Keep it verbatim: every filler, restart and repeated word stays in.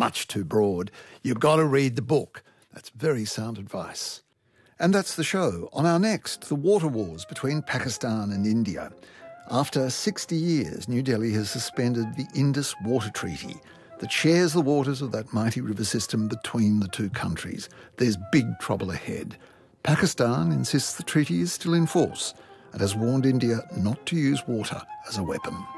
much too broad. You've got to read the book. That's very sound advice. And that's the show. On our next, the water wars between Pakistan and India. After sixty years, New Delhi has suspended the Indus Water Treaty that shares the waters of that mighty river system between the two countries. There's big trouble ahead. Pakistan insists the treaty is still in force and has warned India not to use water as a weapon.